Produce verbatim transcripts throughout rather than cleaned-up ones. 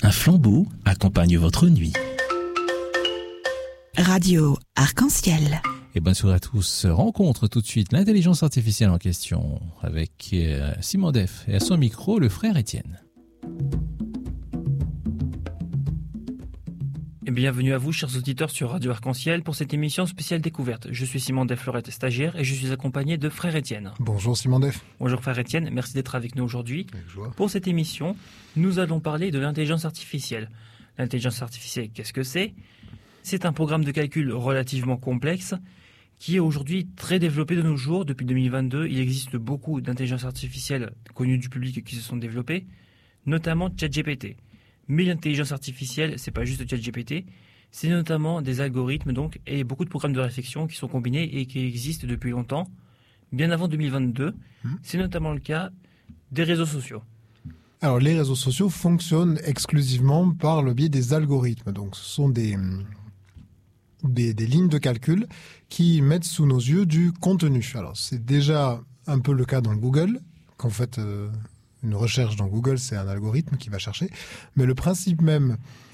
Un flambeau accompagne votre nuit. Radio Arc-en-Ciel. Et bonsoir à tous. Rencontre tout de suite l'intelligence artificielle en question avec euh, Simon Def et à son micro le frère Étienne. Et bienvenue à vous, chers auditeurs, sur Radio Arc-en-Ciel pour cette émission spéciale découverte. Je suis Simon Def, Lorette, stagiaire, et je suis accompagné de frère Étienne. Bonjour Simon Def. Bonjour frère Étienne, merci d'être avec nous aujourd'hui. Pour cette émission, nous allons parler de l'intelligence artificielle. L'intelligence artificielle, qu'est-ce que c'est ? C'est un programme de calcul relativement complexe qui est aujourd'hui très développé de nos jours. Depuis deux mille vingt-deux, il existe beaucoup d'intelligences artificielles connues du public qui se sont développées, notamment ChatGPT. Mais l'intelligence artificielle, c'est pas juste ChatGPT, c'est notamment des algorithmes donc et beaucoup de programmes de réflexion qui sont combinés et qui existent depuis longtemps, bien avant deux mille vingt-deux. Mmh. C'est notamment le cas des réseaux sociaux. Alors les réseaux sociaux fonctionnent exclusivement par le biais des algorithmes. Donc ce sont des des, des lignes de calcul qui mettent sous nos yeux du contenu. Alors c'est déjà un peu le cas dans Google, qu'en fait euh, une recherche dans Google, c'est un algorithme qui va chercher. Mais le principe même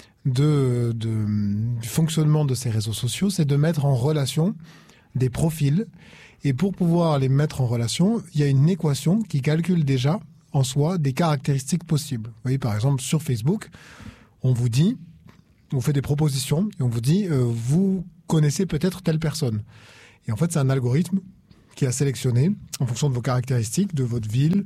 de, de, du fonctionnement de ces réseaux sociaux, c'est de mettre en relation des profils. Et pour pouvoir les mettre en relation, il y a une équation qui calcule déjà en soi des caractéristiques possibles. Vous voyez, par exemple, sur Facebook, on vous dit, on fait des propositions et on vous dit, euh, vous connaissez peut-être telle personne. Et en fait, c'est un algorithme qui a sélectionné, en fonction de vos caractéristiques, de votre ville,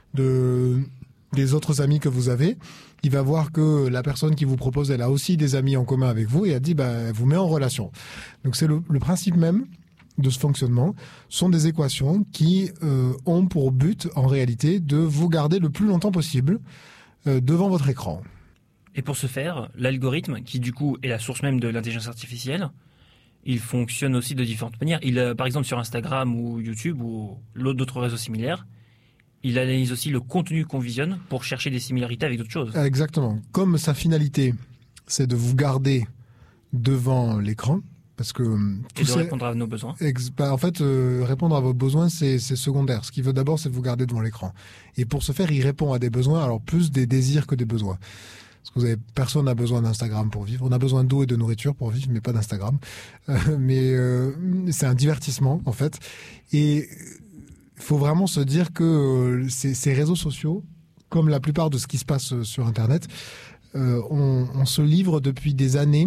de des autres amis que vous avez, il va voir que la personne qui vous propose, elle a aussi des amis en commun avec vous et elle dit, bah, elle vous met en relation. Donc c'est le, le principe même de ce fonctionnement, sont des équations qui euh, ont pour but, en réalité, de vous garder le plus longtemps possible euh, devant votre écran. Et pour ce faire, l'algorithme, qui du coup est la source même de l'intelligence artificielle, il fonctionne aussi de différentes manières. Il, euh, par exemple, sur Instagram ou YouTube ou d'autres réseaux similaires, il analyse aussi le contenu qu'on visionne pour chercher des similarités avec d'autres choses. Exactement. Comme sa finalité, c'est de vous garder devant l'écran, parce que et de ces... répondre à nos besoins. Ex... Bah, en fait, euh, répondre à vos besoins, c'est, c'est secondaire. Ce qu'il veut d'abord, c'est vous garder devant l'écran. Et pour ce faire, il répond à des besoins, alors plus des désirs que des besoins. Parce que vous avez, personne n'a besoin d'Instagram pour vivre. On a besoin d'eau et de nourriture pour vivre, mais pas d'Instagram. Euh, mais euh, c'est un divertissement, en fait. Et il faut vraiment se dire que euh, ces, ces réseaux sociaux, comme la plupart de ce qui se passe sur Internet, euh, on, on se livre depuis des années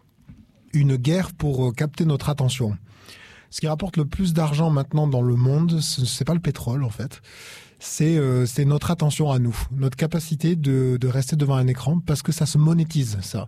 une guerre pour euh, capter notre attention. Ce qui rapporte le plus d'argent maintenant dans le monde, ce c'est pas le pétrole en fait, c'est euh, c'est notre attention à nous, notre capacité de de rester devant un écran parce que ça se monétise ça.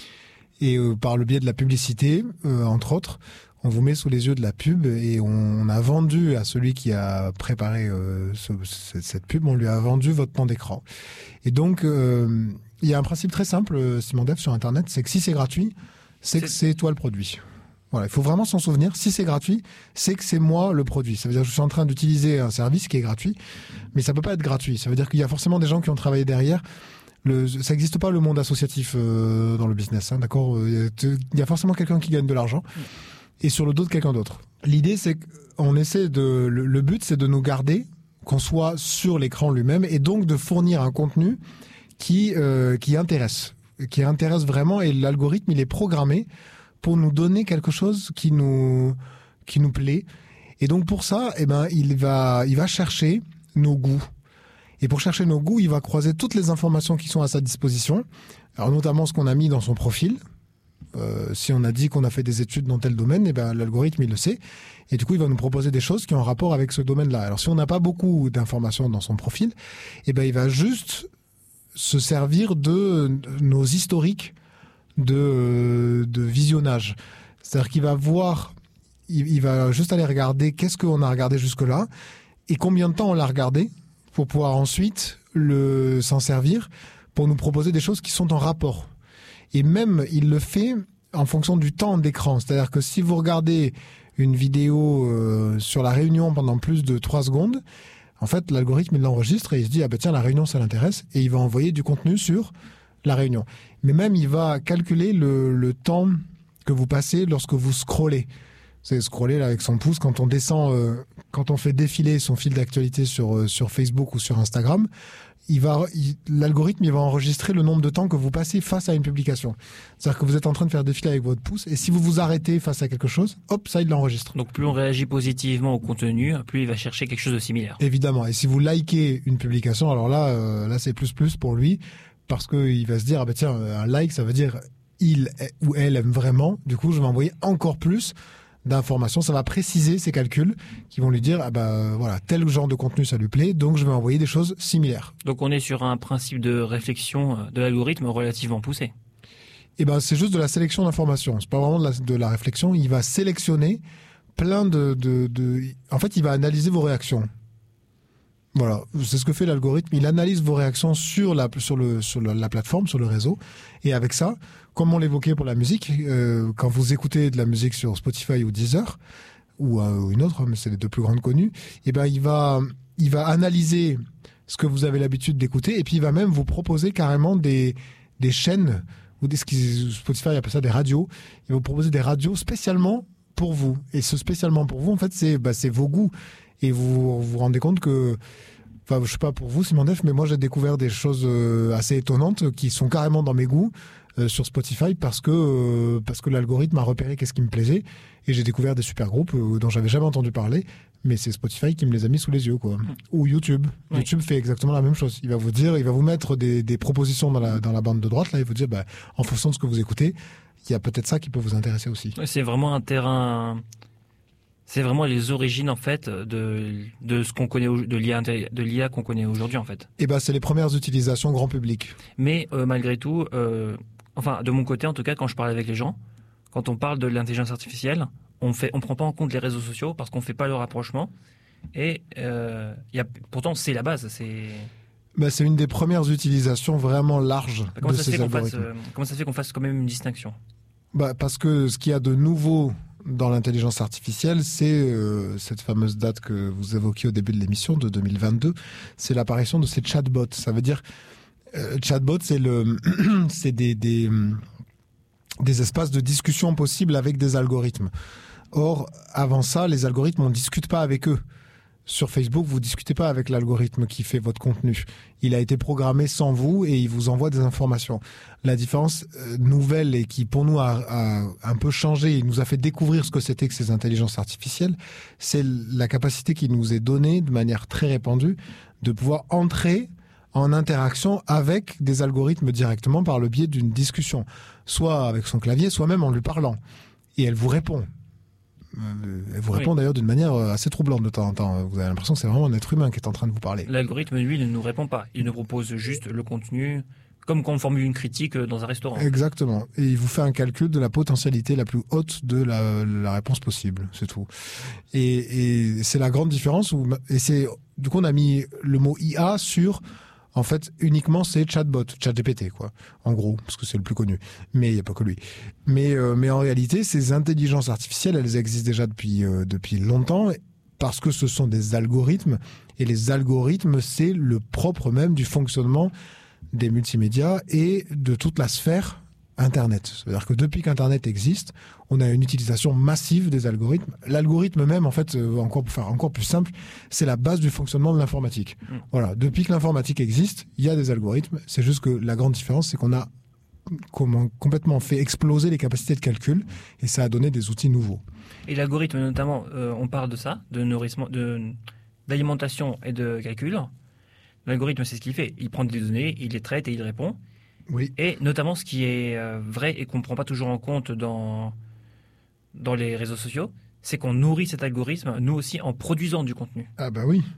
Et euh, par le biais de la publicité, euh, entre autres, on vous met sous les yeux de la pub et on, on a vendu à celui qui a préparé euh, ce, cette pub, on lui a vendu votre temps d'écran. Et donc euh, il y a un principe très simple, Simon Def, sur Internet, c'est que si c'est gratuit, c'est que c'est toi le produit. Voilà, il faut vraiment s'en souvenir. Si c'est gratuit, c'est que c'est moi le produit. Ça veut dire que je suis en train d'utiliser un service qui est gratuit, mais ça peut pas être gratuit. Ça veut dire qu'il y a forcément des gens qui ont travaillé derrière. Le, ça n'existe pas le monde associatif euh, dans le business, hein, d'accord ? Il y, a, il y a forcément quelqu'un qui gagne de l'argent et sur le dos de quelqu'un d'autre. L'idée, c'est qu'on essaie de. Le, le but, c'est de nous garder, qu'on soit sur l'écran lui-même, et donc de fournir un contenu qui euh, qui intéresse, qui intéresse vraiment. Et l'algorithme, il est programmé pour nous donner quelque chose qui nous qui nous plaît. Et donc pour ça, eh ben il va il va chercher nos goûts. Et pour chercher nos goûts, il va croiser toutes les informations qui sont à sa disposition. Alors notamment ce qu'on a mis dans son profil. Euh, si on a dit qu'on a fait des études dans tel domaine, eh ben l'algorithme il le sait. Et du coup, il va nous proposer des choses qui ont un rapport avec ce domaine-là. Alors si on n'a pas beaucoup d'informations dans son profil, eh ben il va juste se servir de nos historiques de, de visionnage. C'est-à-dire qu'il va voir, il, il va juste aller regarder qu'est-ce qu'on a regardé jusque-là et combien de temps on l'a regardé pour pouvoir ensuite le, s'en servir pour nous proposer des choses qui sont en rapport. Et même, il le fait en fonction du temps d'écran. C'est-à-dire que si vous regardez une vidéo euh, sur la réunion pendant plus de trois secondes, en fait, l'algorithme, il l'enregistre et il se dit « Ah ben tiens, la réunion, ça l'intéresse » et il va envoyer du contenu sur la réunion. Mais même, il va calculer le, le temps que vous passez lorsque vous scrollez. C'est scroller là, avec son pouce. Quand on descend, euh, quand on fait défiler son fil d'actualité sur, euh, sur Facebook ou sur Instagram, il va, il, l'algorithme il va enregistrer le nombre de temps que vous passez face à une publication. C'est-à-dire que vous êtes en train de faire défiler avec votre pouce et si vous vous arrêtez face à quelque chose, hop, ça il l'enregistre. Donc plus on réagit positivement au contenu, plus il va chercher quelque chose de similaire. Évidemment. Et si vous likez une publication, alors là, euh, là c'est plus plus pour lui parce que il va se dire ah ben tiens un like ça veut dire il ou elle aime vraiment. Du coup je vais envoyer encore plus d'informations, ça va préciser ses calculs qui vont lui dire ah bah voilà tel genre de contenu ça lui plaît donc je vais envoyer des choses similaires. Donc on est sur un principe de réflexion de l'algorithme relativement poussé. Et ben c'est juste de la sélection d'informations, c'est pas vraiment de la, de la réflexion, il va sélectionner plein de, de, de en fait il va analyser vos réactions. Voilà, c'est ce que fait l'algorithme, il analyse vos réactions sur la sur le sur la, la plateforme, sur le réseau et avec ça, comme on l'évoquait pour la musique, euh, quand vous écoutez de la musique sur Spotify ou Deezer ou euh, une autre, mais c'est les deux plus grandes connues, et ben il va il va analyser ce que vous avez l'habitude d'écouter et puis il va même vous proposer carrément des des chaînes ou des ce qui Spotify appelle ça des radios, il va vous proposer des radios spécialement pour vous et ce spécialement pour vous en fait c'est bah, c'est vos goûts. Et vous vous rendez compte que, enfin, je sais pas pour vous, Simon Def, mais moi j'ai découvert des choses assez étonnantes qui sont carrément dans mes goûts euh, sur Spotify parce que euh, parce que l'algorithme a repéré qu'est-ce qui me plaisait et j'ai découvert des super groupes euh, dont j'avais jamais entendu parler, mais c'est Spotify qui me les a mis sous les yeux, quoi. Mmh. Ou YouTube. Oui. YouTube fait exactement la même chose. Il va vous dire, il va vous mettre des des propositions dans la dans la bande de droite là, il va vous dire, bah, en fonction de ce que vous écoutez, il y a peut-être ça qui peut vous intéresser aussi. C'est vraiment un terrain. C'est vraiment les origines en fait de de ce qu'on connaît de l'I A de l'I A qu'on connaît aujourd'hui en fait. Et ben c'est les premières utilisations grand public. Mais euh, malgré tout, euh, enfin de mon côté en tout cas quand je parle avec les gens, quand on parle de l'intelligence artificielle, on fait on prend pas en compte les réseaux sociaux parce qu'on fait pas le rapprochement et euh, y a pourtant c'est la base, c'est. Ben, c'est une des premières utilisations vraiment larges comment de ça ces fait algorithmes. Qu'on fasse, euh, comment ça fait qu'on fasse quand même une distinction? Bah parce que ce qu'il y a de nouveau dans l'intelligence artificielle, c'est euh, cette fameuse date que vous évoquiez au début de l'émission de deux mille vingt-deux, c'est l'apparition de ces chatbots. Ça veut dire euh, chatbot, c'est le, c'est des, des des espaces de discussion possibles avec des algorithmes. Or, avant ça, les algorithmes, on discute pas avec eux. Sur Facebook, vous discutez pas avec l'algorithme qui fait votre contenu. Il a été programmé sans vous et il vous envoie des informations. La différence euh, nouvelle et qui pour nous a, a un peu changé, il nous a fait découvrir ce que c'était que ces intelligences artificielles, c'est la capacité qui nous est donnée de manière très répandue de pouvoir entrer en interaction avec des algorithmes directement par le biais d'une discussion, soit avec son clavier, soit même en lui parlant. Et elle vous répond. Elle vous répond oui. D'ailleurs d'une manière assez troublante de temps en temps. Vous avez l'impression que c'est vraiment un être humain qui est en train de vous parler. L'algorithme, lui, ne nous répond pas. Il nous propose juste le contenu, comme quand on formule une critique dans un restaurant. Exactement. Et il vous fait un calcul de la potentialité la plus haute de la, la réponse possible. C'est tout. Et, et c'est la grande différence. Où, et c'est, du coup, on a mis le mot I A sur... En fait, uniquement, c'est chatbot, ChatGPT, quoi. En gros, parce que c'est le plus connu. Mais il n'y a pas que lui. Mais, euh, mais en réalité, ces intelligences artificielles, elles existent déjà depuis, euh, depuis longtemps parce que ce sont des algorithmes. Et les algorithmes, c'est le propre même du fonctionnement des multimédias et de toute la sphère Internet. C'est-à-dire que depuis qu'Internet existe, on a une utilisation massive des algorithmes. L'algorithme même, en fait, euh, encore pour faire encore plus simple, c'est la base du fonctionnement de l'informatique. Mmh. Voilà. Depuis que l'informatique existe, il y a des algorithmes. C'est juste que la grande différence, c'est qu'on a comment, complètement fait exploser les capacités de calcul et ça a donné des outils nouveaux. Et l'algorithme, notamment, euh, on parle de ça, de nourrissement, de, d'alimentation et de calcul. L'algorithme, c'est ce qu'il fait. Il prend des données, il les traite et il répond. Oui. Et notamment, ce qui est euh, vrai et qu'on ne prend pas toujours en compte dans, dans les réseaux sociaux, c'est qu'on nourrit cet algorithme, nous aussi, en produisant du contenu. Ah bah oui.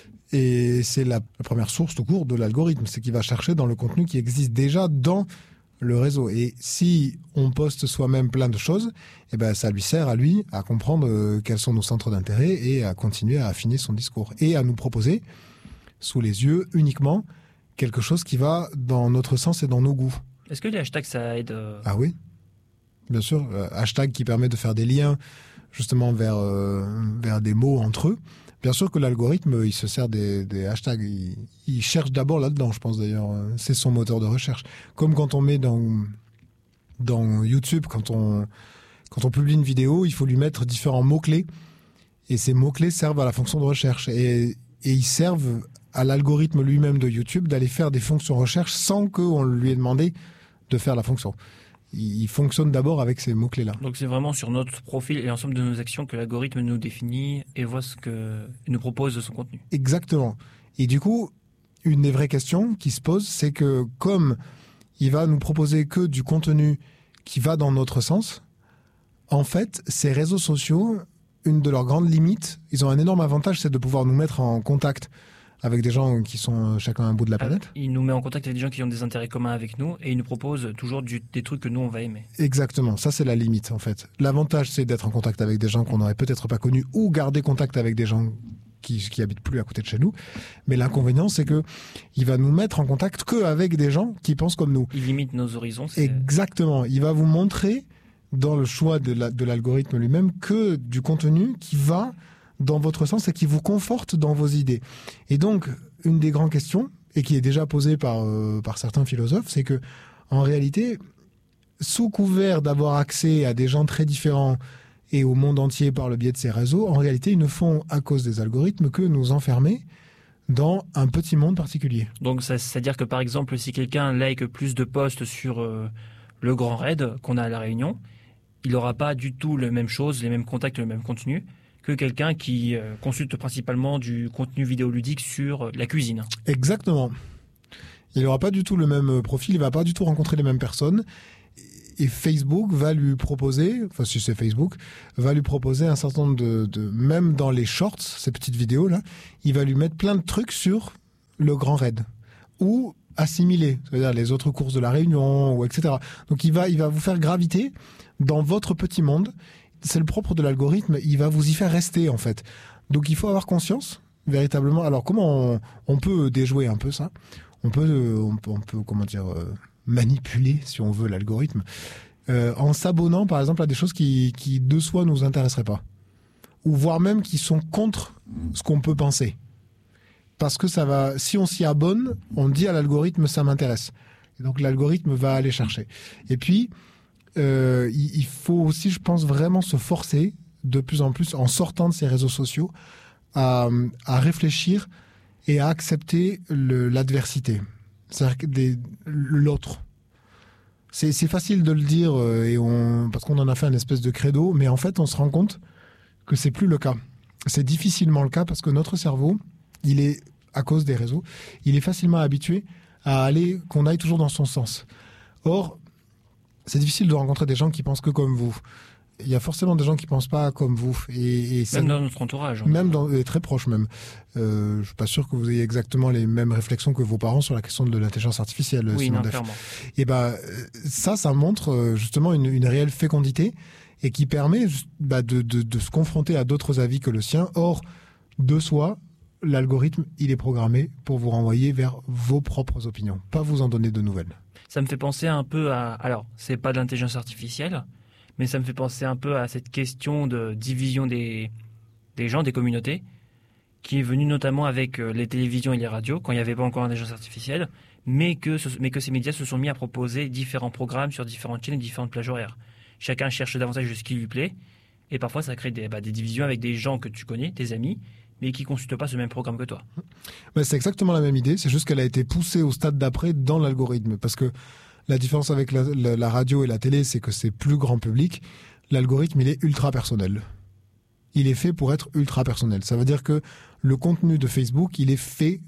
Et c'est la, la première source tout court de l'algorithme, c'est qu'il va chercher dans le contenu qui existe déjà dans le réseau. Et si on poste soi-même plein de choses, eh ben ça lui sert à lui à comprendre euh, quels sont nos centres d'intérêt et à continuer à affiner son discours. Et à nous proposer, sous les yeux uniquement, quelque chose qui va dans notre sens et dans nos goûts. Est-ce que les hashtags, ça aide euh... Ah oui, bien sûr. Euh, hashtag qui permet de faire des liens justement vers, euh, vers des mots entre eux. Bien sûr que l'algorithme, il se sert des, des hashtags. Il, il cherche d'abord là-dedans, je pense d'ailleurs. C'est son moteur de recherche. Comme quand on met dans, dans YouTube, quand on... Quand on publie une vidéo, il faut lui mettre différents mots-clés. Et ces mots-clés servent à la fonction de recherche. Et, et ils servent à l'algorithme lui-même de YouTube d'aller faire des fonctions recherche sans qu'on lui ait demandé de faire la fonction. Il fonctionne d'abord avec ces mots-clés-là. Donc c'est vraiment sur notre profil et l'ensemble de nos actions que l'algorithme nous définit et voit ce que il nous propose de son contenu. Exactement. Et du coup, une des vraies questions qui se pose, c'est que comme il va nous proposer que du contenu qui va dans notre sens, en fait, ces réseaux sociaux, une de leurs grandes limites, ils ont un énorme avantage, c'est de pouvoir nous mettre en contact avec des gens qui sont chacun à un bout de la planète. Il nous met en contact avec des gens qui ont des intérêts communs avec nous et il nous propose toujours du, des trucs que nous, on va aimer. Exactement, ça c'est la limite en fait. L'avantage, c'est d'être en contact avec des gens qu'on n'aurait peut-être pas connus ou garder contact avec des gens qui, qui habitent plus à côté de chez nous. Mais l'inconvénient, c'est que il va nous mettre en contact qu'avec des gens qui pensent comme nous. Il limite nos horizons. C'est... Exactement, il va vous montrer dans le choix de, la, de l'algorithme lui-même que du contenu qui va dans votre sens et qui vous conforte dans vos idées. Et donc, une des grandes questions, et qui est déjà posée par, euh, par certains philosophes, c'est que, en réalité, sous couvert d'avoir accès à des gens très différents et au monde entier par le biais de ces réseaux, en réalité, ils ne font, à cause des algorithmes, que nous enfermer dans un petit monde particulier. Donc, ça, c'est-à-dire que, par exemple, si quelqu'un like plus de posts sur euh, le Grand Raid qu'on a à La Réunion, il n'aura pas du tout la même chose, les mêmes contacts, le même contenu, que quelqu'un qui euh, consulte principalement du contenu vidéoludique sur euh, la cuisine. Exactement. Il n'aura pas du tout le même profil, il ne va pas du tout rencontrer les mêmes personnes. Et Facebook va lui proposer, enfin si c'est Facebook, va lui proposer un certain nombre de, de... Même dans les shorts, ces petites vidéos-là, il va lui mettre plein de trucs sur le Grand Raid. Ou assimilés, c'est-à-dire les autres courses de la Réunion, ou et cetera. Donc il va, il va vous faire graviter dans votre petit monde. C'est le propre de l'algorithme, il va vous y faire rester en fait. Donc il faut avoir conscience, véritablement. Alors comment on, on peut déjouer un peu ça ? On peut, on peut, on peut, comment dire, euh, manipuler, si on veut, l'algorithme, euh, en s'abonnant par exemple à des choses qui, qui de soi nous intéresseraient pas. Ou voire même qui sont contre ce qu'on peut penser. Parce que ça va, si on s'y abonne, on dit à l'algorithme ça m'intéresse. Et donc l'algorithme va aller chercher. Et puis, Euh, il faut aussi, je pense, vraiment se forcer de plus en plus, en sortant de ces réseaux sociaux, à, à réfléchir et à accepter le, l'adversité. C'est-à-dire que des, l'autre. C'est, c'est facile de le dire et on, parce qu'on en a fait un espèce de credo, mais en fait, on se rend compte que c'est plus le cas. C'est difficilement le cas parce que notre cerveau, il est, à cause des réseaux, il est facilement habitué à aller, qu'on aille toujours dans son sens. Or, c'est difficile de rencontrer des gens qui pensent que comme vous. Il y a forcément des gens qui pensent pas comme vous. Et, et même dans notre entourage. Même dans, et très proche même. Euh, je suis pas sûr que vous ayez exactement les mêmes réflexions que vos parents sur la question de l'intelligence artificielle. Oui, non, clairement. Et ben, ça, ça montre justement une, une réelle fécondité et qui permet bah, de, de, de se confronter à d'autres avis que le sien. Or, de soi, l'algorithme, il est programmé pour vous renvoyer vers vos propres opinions, pas vous en donner de nouvelles. Ça me fait penser un peu à... Alors, c'est pas de l'intelligence artificielle, mais ça me fait penser un peu à cette question de division des, des gens, des communautés, qui est venue notamment avec les télévisions et les radios, quand il n'y avait pas encore l'intelligence artificielle, mais que, ce, mais que ces médias se sont mis à proposer différents programmes sur différentes chaînes et différentes plages horaires. Chacun cherche davantage de ce qui lui plaît, et parfois ça crée des, bah, des divisions avec des gens que tu connais, tes amis, mais qui ne consultent pas ce même programme que toi. Mais c'est exactement la même idée, c'est juste qu'elle a été poussée au stade d'après dans l'algorithme. Parce que la différence avec la, la, la radio et la télé, c'est que c'est plus grand public. L'algorithme, il est ultra personnel. Il est fait pour être ultra personnel. Ça veut dire que le contenu de Facebook, il est fait,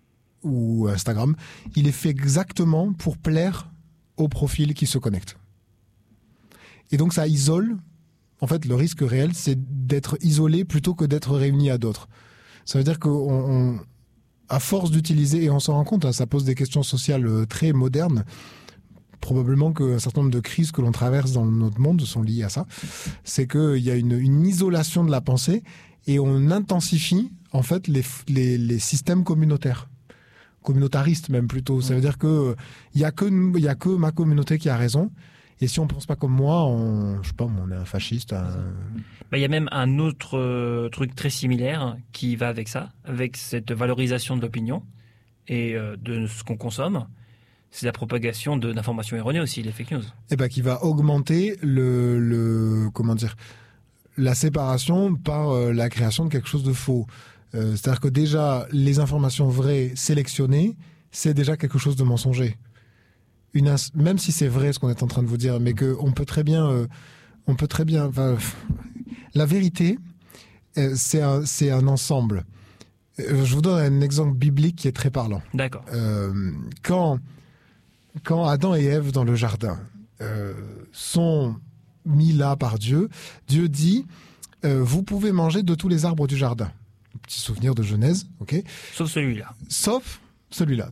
ou Instagram, il est fait exactement pour plaire au profil qui se connecte. Et donc ça isole. En fait, le risque réel, c'est d'être isolé plutôt que d'être réuni à d'autres. Ça veut dire qu'on, on, à force d'utiliser, et on s'en rend compte, hein, ça pose des questions sociales très modernes. Probablement qu'un certain nombre de crises que l'on traverse dans notre monde sont liées à ça. C'est qu'il y a une, une isolation de la pensée et on intensifie, en fait, les, les, les systèmes communautaires. Communautaristes, même plutôt. Ça veut dire qu'il n'y a, y a que ma communauté qui a raison. Et si on pense pas comme moi, on, je sais pas, on est un fasciste. Un... Bah, y a même un autre euh, truc très similaire qui va avec ça, avec cette valorisation de l'opinion et euh, de ce qu'on consomme. c'est la propagation de, d'informations erronées aussi, les fake news. Et ben, qui va augmenter le, le comment dire, la séparation par euh, la création de quelque chose de faux. Euh, c'est-à-dire que déjà, les informations vraies sélectionnées, c'est déjà quelque chose de mensonger. Une ins- même si c'est vrai ce qu'on est en train de vous dire, mais que on peut très bien, euh, on peut très bien. Enfin, la vérité, euh, c'est un, c'est un ensemble. Euh, je vous donne un exemple biblique qui est très parlant. D'accord. Euh, quand, quand Adam et Ève dans le jardin euh, sont mis là par Dieu, Dieu dit euh, vous pouvez manger de tous les arbres du jardin. Petit souvenir de Genèse, ok. Sauf celui-là. Sauf celui-là.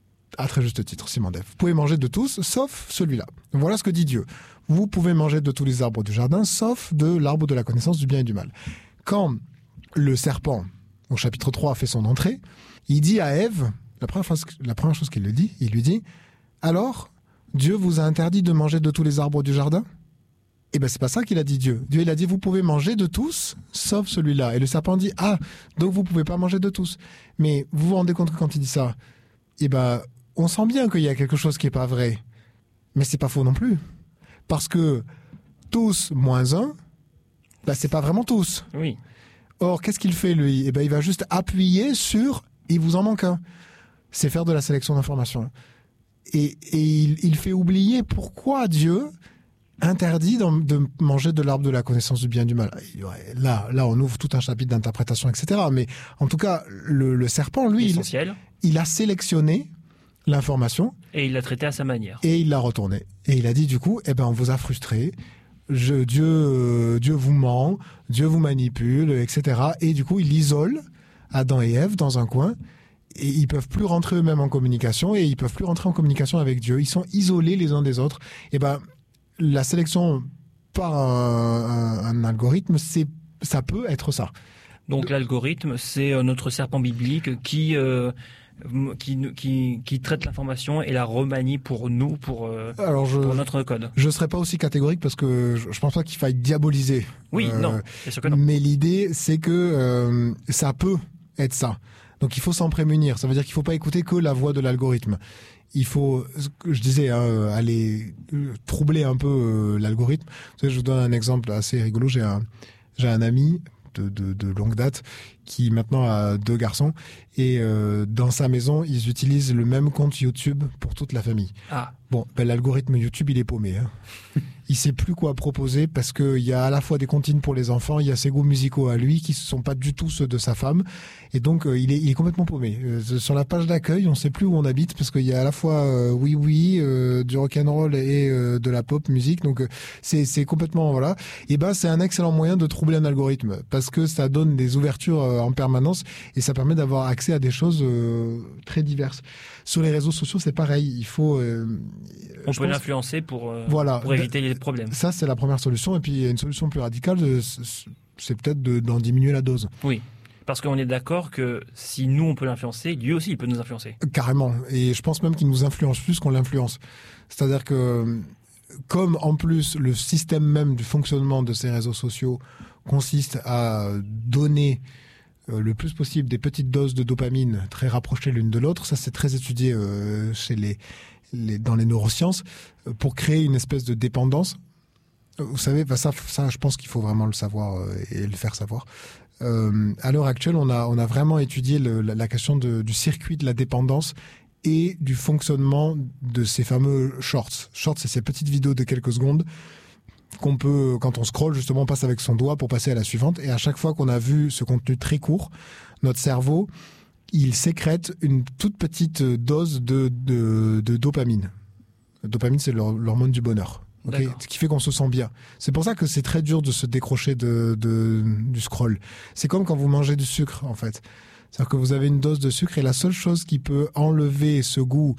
À très juste titre, Simon Def. Vous pouvez manger de tous, sauf celui-là. Voilà ce que dit Dieu. Vous pouvez manger de tous les arbres du jardin, sauf de l'arbre de la connaissance du bien et du mal. Quand le serpent, au chapitre trois, fait son entrée, il dit à Ève, la première chose, la première chose qu'il lui dit, il lui dit « Alors, Dieu vous a interdit de manger de tous les arbres du jardin ?» Eh bien, c'est pas ça qu'il a dit Dieu. Dieu, il a dit « Vous pouvez manger de tous, sauf celui-là. » Et le serpent dit « Ah, donc vous pouvez pas manger de tous. » Mais vous vous rendez compte que quand il dit ça, eh ben, on sent bien qu'il y a quelque chose qui est pas vrai. Mais c'est pas faux non plus. Parce que tous moins un, ben, c'est pas vraiment tous. Oui. Or, qu'est-ce qu'il fait, lui? Eh ben, il va juste appuyer sur « il vous en manque un ». C'est faire de la sélection d'informations. Et, et il, il fait oublier pourquoi Dieu interdit de manger de l'arbre de la connaissance du bien et du mal. Là, là, on ouvre tout un chapitre d'interprétation, et cetera. Mais en tout cas, le, le serpent, lui, il, il a sélectionné l'information. Et il l'a traité à sa manière. Et il l'a retourné. Et il a dit, du coup, eh ben, on vous a frustré. Je, Dieu, euh, Dieu vous ment, Dieu vous manipule, et cetera. Et du coup, il isole Adam et Ève dans un coin. Et ils peuvent plus rentrer eux-mêmes en communication. Et ils peuvent plus rentrer en communication avec Dieu. Ils sont isolés les uns des autres. Et ben, la sélection par un, un, un algorithme, c'est, ça peut être ça. Donc De... l'algorithme, c'est notre serpent biblique qui, euh, qui, qui, qui traite l'information et la remanie pour nous, pour, euh, Alors je, pour notre code. Je ne serais pas aussi catégorique parce que je ne pense pas qu'il faille diaboliser. Oui, euh, non, c'est sûr que non. Mais l'idée, c'est que euh, ça peut être ça. Donc il faut s'en prémunir. Ça veut dire qu'il ne faut pas écouter que la voix de l'algorithme. Il faut, je disais, hein, aller troubler un peu euh, l'algorithme. Vous savez, je vous donne un exemple assez rigolo. J'ai un, j'ai un ami de, de, de longue date qui maintenant a deux garçons et euh, dans sa maison, ils utilisent le même compte YouTube pour toute la famille. Ah. Bon, ben, l'algorithme YouTube, il est paumé. Hein. Il sait plus quoi proposer parce que il y a à la fois des comptines pour les enfants, il y a ses goûts musicaux à lui qui ne sont pas du tout ceux de sa femme, et donc euh, il est il est complètement paumé. Euh, sur la page d'accueil, on sait plus où on habite parce qu'il y a à la fois euh, oui oui euh, du rock and roll et euh, de la pop musique, donc euh, c'est c'est complètement voilà. Et ben c'est un excellent moyen de troubler un algorithme parce que ça donne des ouvertures euh, en permanence et ça permet d'avoir accès à des choses euh, très diverses. Sur les réseaux sociaux, c'est pareil. Il faut. Euh, on peut l'influencer pour, euh, voilà. pour éviter les problèmes. Ça, c'est la première solution. Et puis, il y a une solution plus radicale, c'est peut-être de, d'en diminuer la dose. Oui. Parce qu'on est d'accord que si nous, on peut l'influencer, lui aussi, il peut nous influencer. Carrément. Et je pense même qu'il nous influence plus qu'on l'influence. C'est-à-dire que, comme en plus, le système même du fonctionnement de ces réseaux sociaux consiste à donner le plus possible des petites doses de dopamine très rapprochées l'une de l'autre. Ça, c'est très étudié euh, chez les, les, dans les neurosciences, euh, pour créer une espèce de dépendance. Vous savez, bah ça, ça, je pense qu'il faut vraiment le savoir euh, et le faire savoir. Euh, à l'heure actuelle, on a, on a vraiment étudié le, la, la question de, du circuit de la dépendance et du fonctionnement de ces fameux shorts. Shorts, c'est ces petites vidéos de quelques secondes qu'on peut, quand on scrolle, justement, on passe avec son doigt pour passer à la suivante. Et à chaque fois qu'on a vu ce contenu très court, notre cerveau, il sécrète une toute petite dose de, de, de dopamine. La dopamine, c'est l'hormone du bonheur. Okay, ce qui fait qu'on se sent bien. C'est pour ça que c'est très dur de se décrocher de, de, du scroll. C'est comme quand vous mangez du sucre, en fait. C'est-à-dire que vous avez une dose de sucre et la seule chose qui peut enlever ce goût,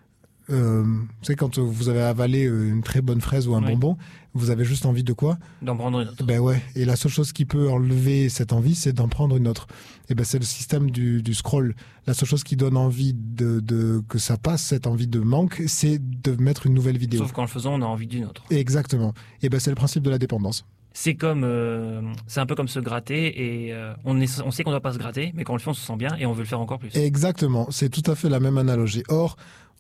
euh, vous savez, quand vous avez avalé une très bonne fraise ou un oui. bonbon, vous avez juste envie de quoi? D'en prendre une autre. Ben ouais. Et la seule chose qui peut enlever cette envie, c'est d'en prendre une autre. Et ben c'est le système du, du scroll. La seule chose qui donne envie de, de que ça passe, cette envie de manque, c'est de mettre une nouvelle vidéo. Sauf qu'en le faisant, on a envie d'une autre. Exactement. Et ben c'est le principe de la dépendance. C'est comme, euh, c'est un peu comme se gratter et euh, on, est, on sait qu'on ne doit pas se gratter, mais quand on le fait, on se sent bien et on veut le faire encore plus. Exactement. C'est tout à fait la même analogie. Or,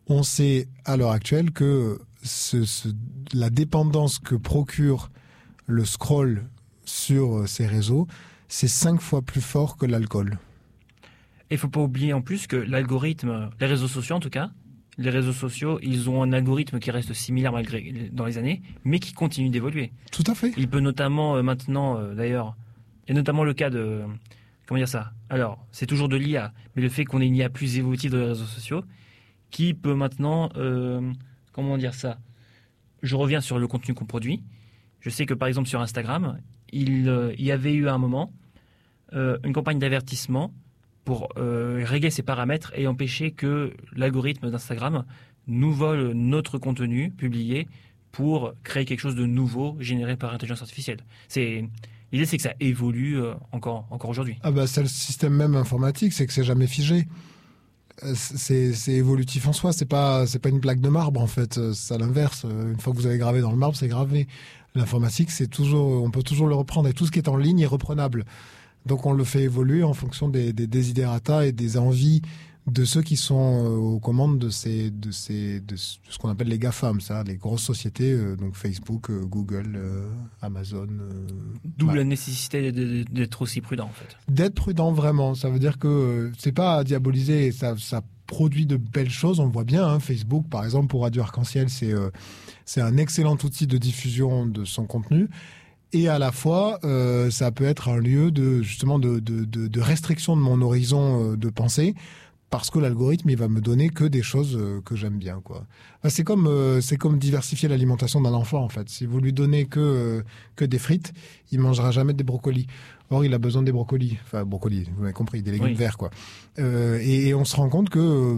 On sait à l'heure actuelle que ce, ce, la dépendance que procure le scroll sur ces réseaux, c'est cinq fois plus fort que l'alcool. Et il ne faut pas oublier en plus que l'algorithme, les réseaux sociaux en tout cas, les réseaux sociaux, ils ont un algorithme qui reste similaire malgré dans les années, mais qui continue d'évoluer. Tout à fait. Il peut notamment euh, maintenant, euh, d'ailleurs, et notamment le cas de, comment dire ça. Alors, c'est toujours de l'I A, mais le fait qu'on ait une I A plus évolutive dans les réseaux sociaux, qui peut maintenant, euh, comment dire ça. Je reviens sur le contenu qu'on produit. Je sais que par exemple sur Instagram, il, euh, il y avait eu à un moment euh, une campagne d'avertissement pour euh, régler ses paramètres et empêcher que l'algorithme d'Instagram nous vole notre contenu publié pour créer quelque chose de nouveau généré par intelligence artificielle. C'est, l'idée, c'est que ça évolue euh, encore, encore aujourd'hui. Ah bah, c'est le système même informatique, c'est que c'est jamais figé. C'est, c'est évolutif en soi, c'est pas, c'est pas une plaque de marbre en fait, c'est à l'inverse. Une fois que vous avez gravé dans le marbre, c'est gravé. L'informatique, c'est toujours, on peut toujours le reprendre et tout ce qui est en ligne est reprenable. Donc on le fait évoluer en fonction des, des desiderata et des envies de ceux qui sont aux commandes de ces, de ces, de ce qu'on appelle les GAFAM, ça, les grosses sociétés, euh, donc Facebook, euh, Google, euh, Amazon. Euh, D'où bah, la nécessité d'être aussi prudent en fait. D'être prudent vraiment, ça veut dire que euh, c'est pas à diaboliser, ça, ça produit de belles choses, on le voit bien. Hein, Facebook, par exemple, pour Radio Arc-en-Ciel, c'est euh, c'est un excellent outil de diffusion de son contenu. Et à la fois, euh, ça peut être un lieu de justement de, de, de, de restriction de mon horizon euh, de pensée, parce que l'algorithme il va me donner que des choses euh, que j'aime bien, quoi. Enfin, c'est comme euh, c'est comme diversifier l'alimentation d'un enfant en fait. Si vous lui donnez que euh, que des frites, il mangera jamais des brocolis. Or, il a besoin des brocolis, enfin brocolis, vous m'avez compris, des légumes oui. verts, quoi. Euh, et, et on se rend compte que